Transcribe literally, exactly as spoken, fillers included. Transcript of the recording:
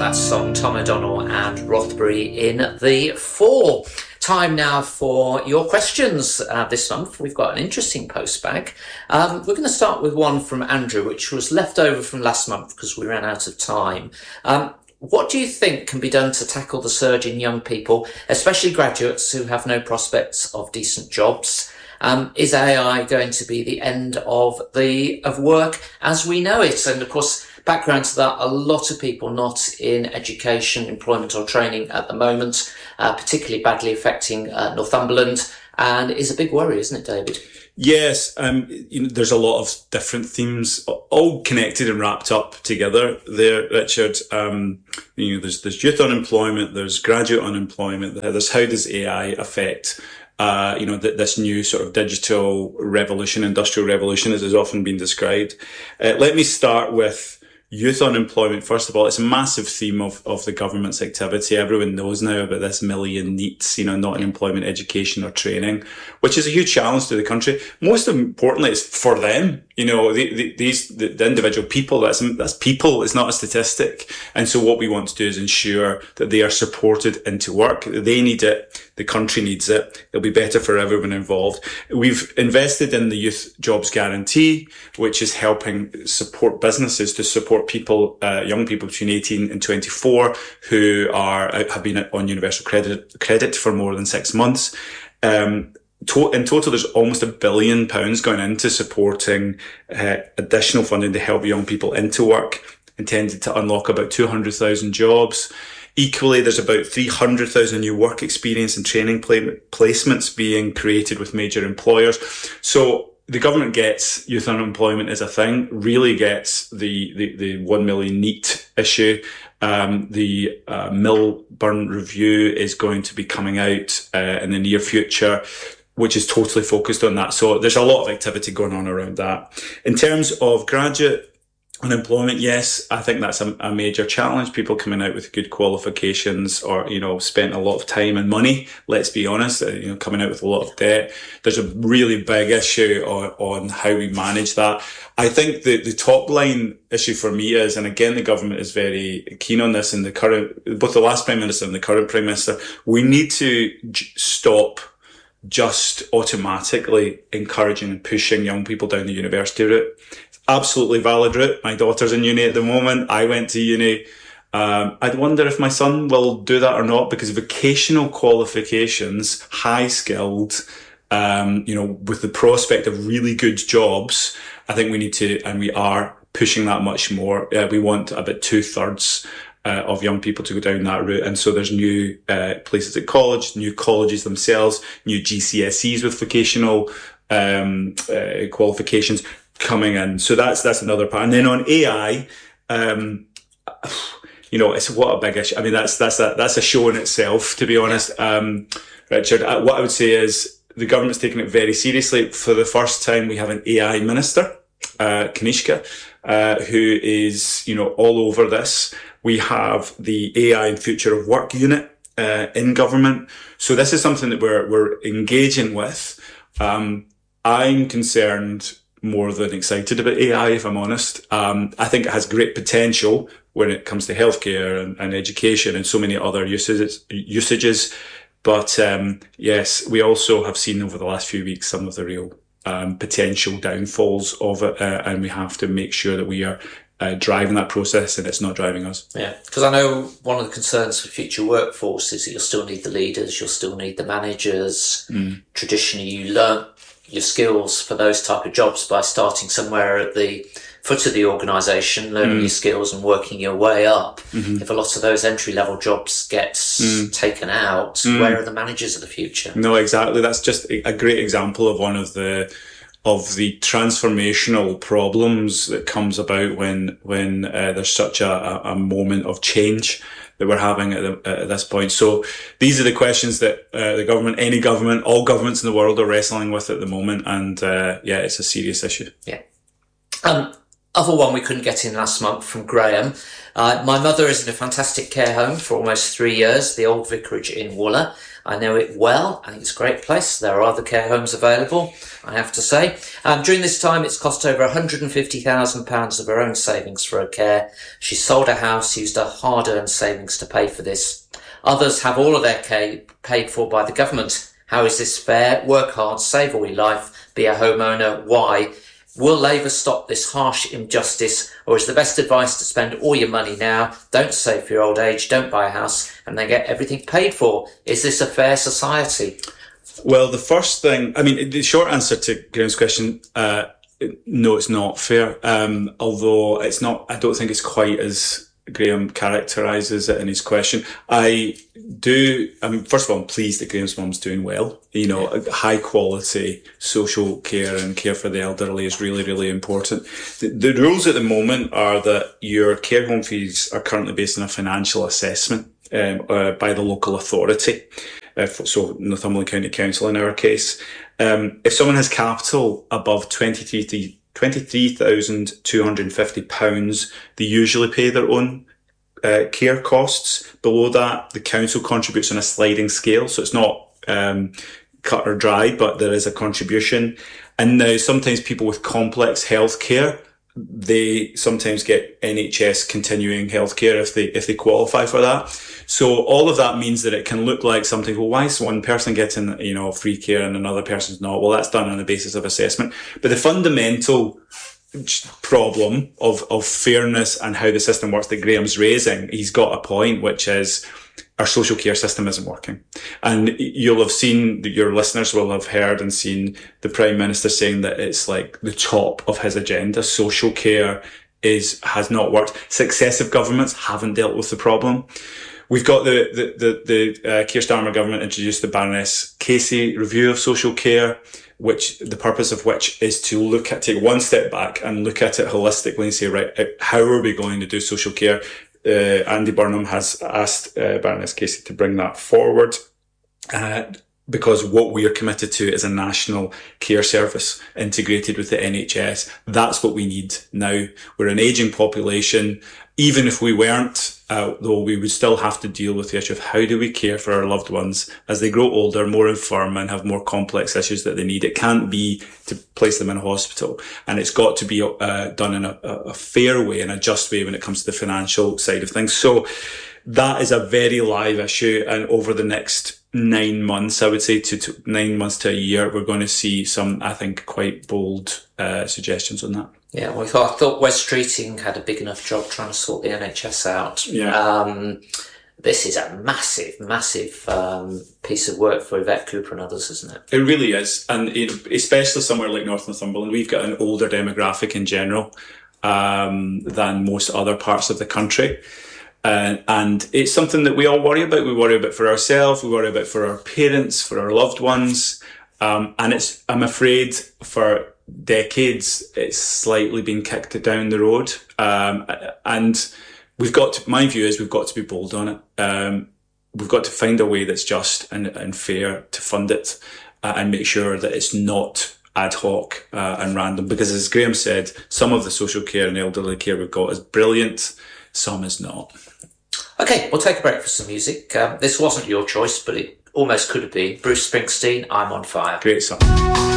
that song, Tom O'Donnell and Rothbury in the Four. Time now for your questions. Uh, this month we've got an interesting postbag. Um, we're going to start with one from Andrew, which was left over from last month because we ran out of time. Um, what do you think can be done to tackle the surge in young people, especially graduates who have no prospects of decent jobs? Um, is A I going to be the end of the of work as we know it? And of course, background to that, a lot of people not in education, employment or training at the moment, uh, particularly badly affecting uh, Northumberland, and is a big worry, isn't it, David? Yes, um, you know, there's a lot of different themes, all connected and wrapped up together there, Richard. Um, you know, there's, there's youth unemployment, there's graduate unemployment, there's how does A I affect Uh, you know, th- this new sort of digital revolution, industrial revolution, as has often been described. Uh, let me start with youth unemployment. First of all, it's a massive theme of, of the government's activity. Everyone knows now about this million NEETs, you know, not in employment, education or training, which is a huge challenge to the country. Most importantly, it's for them. You know, the, the, these, the, the individual people, that's, that's people, it's not a statistic. And so what we want to do is ensure that they are supported into work. They need it. The country needs it. It'll be better for everyone involved. We've invested in the Youth Jobs Guarantee, which is helping support businesses to support people, uh, young people between eighteen and twenty-four who are, have been on universal credit, credit for more than six months. Um, To, in total, there's almost a billion pounds going into supporting uh, additional funding to help young people into work, intended to unlock about two hundred thousand jobs. Equally, there's about three hundred thousand new work experience and training pla- placements being created with major employers. So the government gets youth unemployment as a thing, really gets the, the, the one million NEET issue. Um, the uh, Milburn Review is going to be coming out uh, in the near future, which is totally focused on that. So there's a lot of activity going on around that. In terms of graduate unemployment, yes, I think that's a, a major challenge. People coming out with good qualifications or, you know, spent a lot of time and money, let's be honest, uh, you know, coming out with a lot of debt. There's a really big issue on, on how we manage that. I think the, the top line issue for me is, and again, the government is very keen on this, and the current, both the last Prime Minister and the current Prime Minister, we need to j- stop just automatically encouraging and pushing young people down the university route. Absolutely valid route. My daughter's in uni at the moment. I went to uni. Um, I'd wonder if my son will do that or not, because vocational qualifications, high skilled, um, you know, with the prospect of really good jobs, I think we need to, and we are pushing that much more. Uh, we want about two thirds Uh, of young people to go down that route. And so there's new uh, places at college, new colleges themselves, new G C S Es with vocational um, uh, qualifications coming in. So that's that's another part. And then on A I, um, you know, it's what a big issue. I mean, that's that's a, that's a show in itself, to be honest. Um, Richard, uh, what I would say is the government's taking it very seriously. For the first time, we have an A I minister, uh, Kanishka, uh, who is, you know, all over this. We have the A I and Future of Work unit uh, in government. So this is something that we're we're engaging with. Um, I'm concerned more than excited about A I, if I'm honest. Um, I think it has great potential when it comes to healthcare and, and education and so many other usages. usages. But um, yes, we also have seen over the last few weeks some of the real um, potential downfalls of it, uh, and we have to make sure that we are Uh, driving that process and it's not driving us. Yeah, because I know one of the concerns for future workforce is that you'll still need the leaders, you'll still need the managers. Mm. Traditionally, you learn your skills for those type of jobs by starting somewhere at the foot of the organisation, learning mm. your skills and working your way up. Mm-hmm. If a lot of those entry-level jobs gets mm. taken out, mm. where are the managers of the future? No, exactly. That's just a great example of one of the of the transformational problems that comes about when when uh, there's such a, a moment of change that we're having at, the, at this point. So these are the questions that uh, the government, any government, all governments in the world are wrestling with at the moment. And uh, yeah, it's a serious issue. Yeah. Um, other one we couldn't get in last month from Graham. Uh, my mother is in a fantastic care home for almost three years, the Old Vicarage in Wooler. I know it well. I think it's a great place. There are other care homes available, I have to say. Um, during this time, it's cost over one hundred fifty thousand pounds of her own savings for her care. She sold a house, used her hard-earned savings to pay for this. Others have all of their care paid for by the government. How is this fair? Work hard, save all your life, be a homeowner. Why? Will Labour stop this harsh injustice, or is the best advice to spend all your money now, don't save for your old age, don't buy a house, and then get everything paid for? Is this a fair society? Well, the first thing, I mean, the short answer to Graham's question, uh, no, it's not fair. Um, although it's not, I don't think it's quite as Graham characterises it in his question. I do, I mean, first of all, I'm pleased that Graham's mum's doing well. You know, yeah. High quality social care and care for the elderly is really, really important. The, the rules at the moment are that your care home fees are currently based on a financial assessment um, uh, by the local authority. Uh, so Northumberland County Council in our case. Um, if someone has capital above twenty-three twenty-three thousand two hundred fifty pounds, they usually pay their own uh, care costs. Below that, the council contributes on a sliding scale, so it's not um, cut or dry, but there is a contribution. And now sometimes people with complex health care, they sometimes get N H S continuing healthcare if they if they qualify for that. So all of that means that it can look like something, well, why is one person getting, you know, free care and another person's not? Well, that's done on the basis of assessment. But the fundamental problem of, of fairness and how the system works that Graham's raising, he's got a point, which is our social care system isn't working. And you'll have seen, your listeners will have heard and seen the Prime Minister saying that it's like the top of his agenda. Social care is, has not worked. Successive governments haven't dealt with the problem. We've got the, the, the, the uh, Keir Starmer government introduced the Baroness Casey review of social care, which the purpose of which is to look at, take one step back and look at it holistically and say, right, how are we going to do social care? Uh, Andy Burnham has asked uh, Baroness Casey to bring that forward, uh, because what we are committed to is a national care service integrated with the N H S. That's what we need now. We're an ageing population. Even if we weren't, uh, though, we would still have to deal with the issue of how do we care for our loved ones as they grow older, more infirm, and have more complex issues that they need. It can't be to place them in a hospital, and it's got to be uh, done in a, a fair way and a just way when it comes to the financial side of things. So that is a very live issue, and over the next nine months, I would say to, to nine months to a year, we're going to see some, I think, quite bold uh, suggestions on that. Yeah, well, I thought, I thought West Streeting had a big enough job trying to sort the N H S out. Yeah. Um, this is a massive, massive um, piece of work for Yvette Cooper and others, isn't it? It really is. And it, especially somewhere like North Northumberland, we've got an older demographic in general um, than most other parts of the country. Uh, and it's something that we all worry about. We worry about for ourselves, we worry about for our parents, for our loved ones. Um, and it's, I'm afraid, for decades, it's slightly been kicked down the road. Um, and we've got to, my view is we've got to be bold on it. Um, we've got to find a way that's just and, and fair to fund it, uh, and make sure that it's not ad hoc uh, and random. Because as Graham said, some of the social care and elderly care we've got is brilliant, some is not. Okay, we'll take a break for some music. Um, this wasn't your choice, but it almost could have been. Bruce Springsteen, I'm on Fire. Great song.